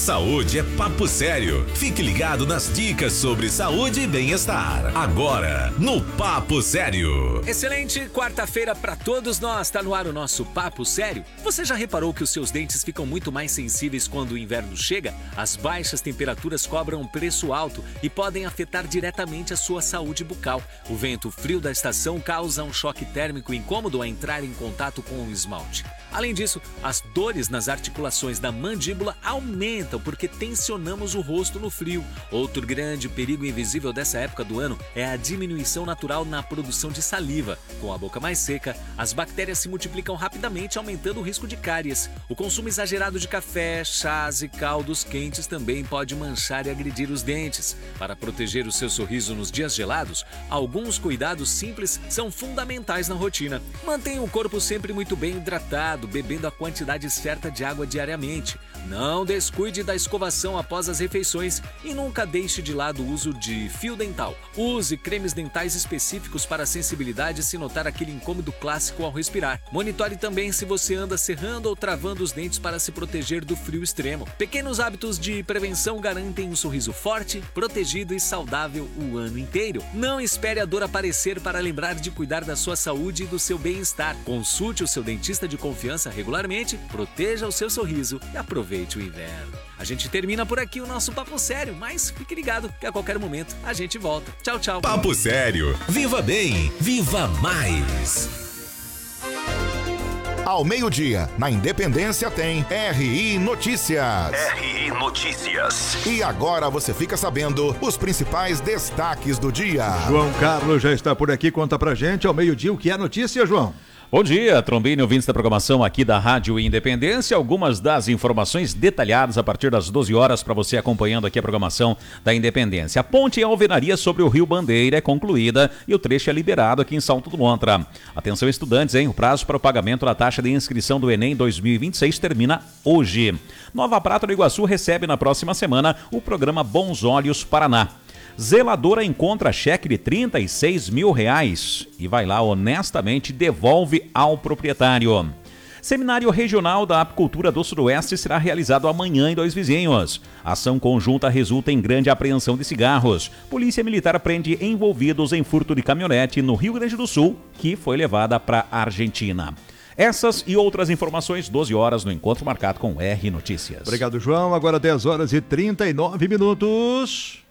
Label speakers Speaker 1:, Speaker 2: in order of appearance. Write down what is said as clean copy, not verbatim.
Speaker 1: saúde é papo sério. Fique ligado nas dicas sobre saúde e bem-estar. Agora, no Papo Sério.
Speaker 2: Excelente quarta-feira para todos nós. Tá no ar o nosso Papo Sério. Você já reparou que os seus dentes ficam muito mais sensíveis quando o inverno chega? As baixas temperaturas cobram um preço alto e podem afetar diretamente a sua saúde bucal. O vento frio da estação causa um choque térmico incômodo ao entrar em contato com o esmalte. Além disso, as dores nas articulações da mandíbula aumentam porque tensionamos o rosto no frio. Outro grande perigo invisível dessa época do ano é a diminuição natural na produção de saliva. Com a boca mais seca, as bactérias se multiplicam rapidamente, aumentando o risco de cáries. O consumo exagerado de café, chás e caldos quentes também pode manchar e agredir os dentes. Para proteger o seu sorriso nos dias gelados, alguns cuidados simples são fundamentais na rotina. Mantenha o corpo sempre muito bem hidratado, bebendo a quantidade certa de água diariamente. Não descuide da escovação após as refeições e nunca deixe de lado o uso de fio dental. Use cremes dentais específicos para a sensibilidade se notar aquele incômodo clássico ao respirar. Monitore também se você anda cerrando ou travando os dentes para se proteger do frio extremo. Pequenos hábitos de prevenção garantem um sorriso forte, protegido e saudável o ano inteiro. Não espere a dor aparecer para lembrar de cuidar da sua saúde e do seu bem-estar. Consulte o seu dentista de confiança regularmente, proteja o seu sorriso e aproveite o inverno. A gente termina por aqui o nosso Papo Sério, mas fique ligado que a qualquer momento a gente volta. Tchau, tchau.
Speaker 1: Papo Sério. Viva bem, viva mais.
Speaker 3: Ao meio-dia, na Independência tem RI Notícias.
Speaker 1: RI Notícias.
Speaker 3: E agora você fica sabendo os principais destaques do dia.
Speaker 4: João Carlos já está por aqui, conta pra gente ao meio-dia o que é notícia, João.
Speaker 5: Bom dia, Trombini, ouvintes da programação aqui da Rádio Independência. Algumas das informações detalhadas a partir das 12 horas para você acompanhando aqui a programação da Independência. A ponte em alvenaria sobre o Rio Bandeira é concluída e o trecho é liberado aqui em Salto do Lontra. Atenção, estudantes, hein? O prazo para o pagamento da taxa de inscrição do Enem 2026 termina hoje. Nova Prata do Iguaçu recebe na próxima semana o programa Bons Olhos Paraná. Zeladora encontra cheque de R$36 mil e vai lá honestamente devolve ao proprietário. Seminário Regional da Apicultura do Sudoeste será realizado amanhã em Dois Vizinhos. Ação conjunta resulta em grande apreensão de cigarros. Polícia Militar prende envolvidos em furto de caminhonete no Rio Grande do Sul, que foi levada para a Argentina. Essas e outras informações, 12 horas no encontro marcado com R Notícias.
Speaker 4: Obrigado, João. Agora 10 horas e 39 minutos.